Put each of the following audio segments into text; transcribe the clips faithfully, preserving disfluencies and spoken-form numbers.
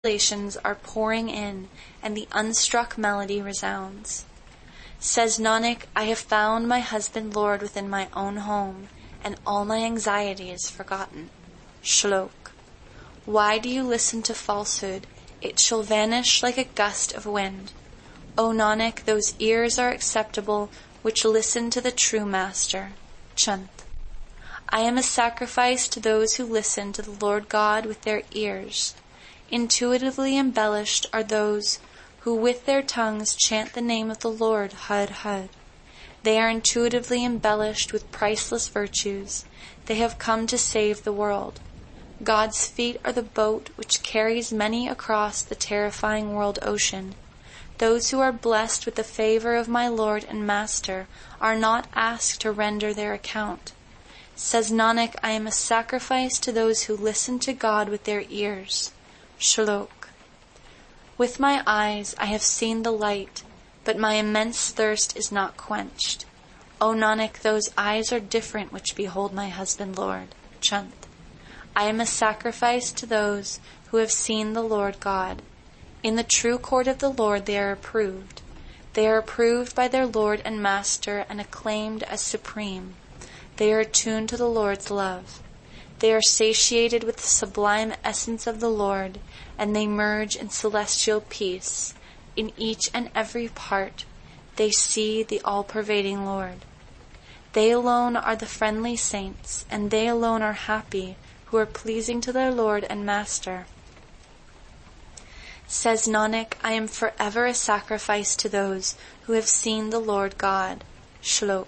Congratulations are pouring in, and the unstruck melody resounds. Says Nanak, I have found my husband Lord within my own home, and all my anxiety is forgotten. Shlok. Why do you listen to falsehood? It shall vanish like a gust of wind. O Nanak, those ears are acceptable which listen to the true Master. Chant. I am a sacrifice to those who listen to the Lord God with their ears. Intuitively embellished are those who with their tongues chant the name of the Lord, Had Had. They are intuitively embellished with priceless virtues. They have come to save the world. God's feet are the boat which carries many across the terrifying world ocean. Those who are blessed with the favor of my Lord and Master are not asked to render their account. Says Nanak, I am a sacrifice to those who listen to God with their ears. Shlok. With my eyes I have seen the light, but my immense thirst is not quenched. O Nanak, those eyes are different which behold my husband Lord. Chant. I am a sacrifice to those who have seen the Lord God. In the true court of the Lord they are approved. They are approved by their Lord and Master and acclaimed as supreme. They are attuned to the Lord's love. They are satiated with the sublime essence of the Lord, and they merge in celestial peace. In each and every part, they see the all-pervading Lord. They alone are the friendly saints, and they alone are happy, who are pleasing to their Lord and Master. Says Nanak, I am forever a sacrifice to those who have seen the Lord God. Shlok.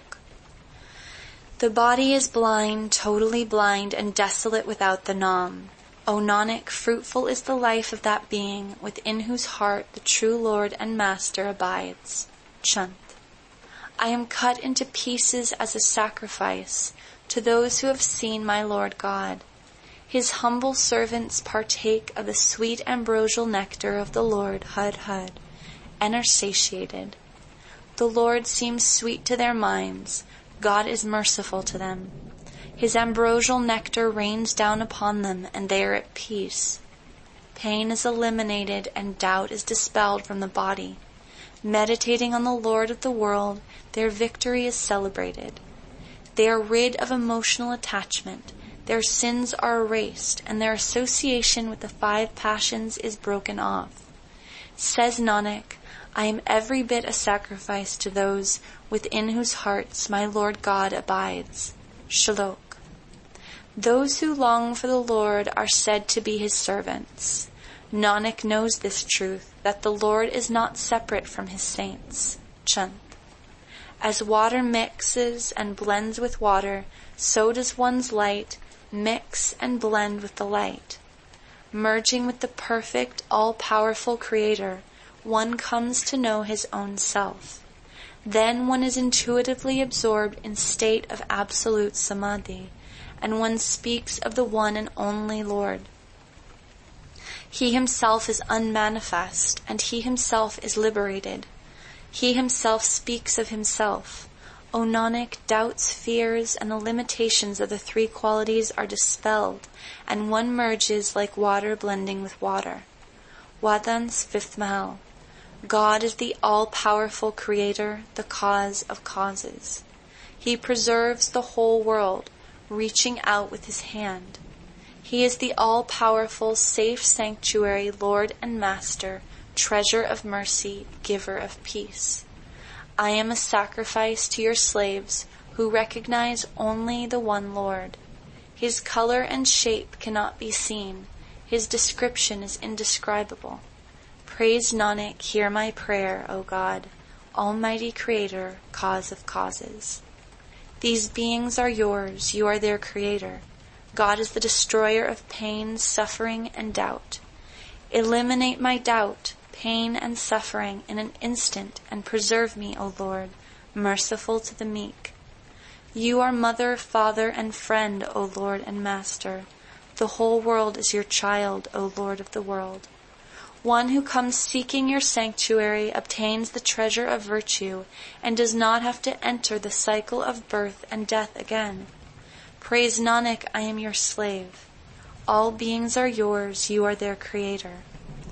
The body is blind, totally blind, and desolate without the Nam. O Nanak, fruitful is the life of that being within whose heart the true Lord and Master abides. Chant. I am cut into pieces as a sacrifice to those who have seen my Lord God. His humble servants partake of the sweet ambrosial nectar of the Lord, Had Had, and are satiated. The Lord seems sweet to their minds. God is merciful to them. His ambrosial nectar rains down upon them, and they are at peace. Pain is eliminated, and doubt is dispelled from the body. Meditating on the Lord of the world, their victory is celebrated. They are rid of emotional attachment. Their sins are erased, and their association with the five passions is broken off. Says Nanak, I am every bit a sacrifice to those within whose hearts my Lord God abides. Shlok. Those who long for the Lord are said to be his servants. Nanak knows this truth, that the Lord is not separate from his saints. Chant. As water mixes and blends with water, so does one's light mix and blend with the light. Merging with the perfect, all-powerful Creator, one comes to know his own self. Then one is intuitively absorbed in state of absolute samadhi, and one speaks of the one and only Lord. He himself is unmanifest, and he himself is liberated. He himself speaks of himself. O Nanak, doubts, fears, and the limitations of the three qualities are dispelled, and one merges like water blending with water. Wadan's fifth Mahal. God is the all-powerful Creator, the cause of causes. He preserves the whole world, reaching out with his hand. He is the all-powerful, safe sanctuary, Lord and Master, treasure of mercy, giver of peace. I am a sacrifice to your slaves who recognize only the one Lord. His color and shape cannot be seen. His description is indescribable. Praise Nanak, hear my prayer, O God, Almighty Creator, cause of causes. These beings are yours, you are their Creator. God is the destroyer of pain, suffering, and doubt. Eliminate my doubt, pain, and suffering in an instant, and preserve me, O Lord, merciful to the meek. You are mother, father, and friend, O Lord and Master. The whole world is your child, O Lord of the world. One who comes seeking your sanctuary obtains the treasure of virtue and does not have to enter the cycle of birth and death again. Praise Nanak, I am your slave. All beings are yours, you are their Creator.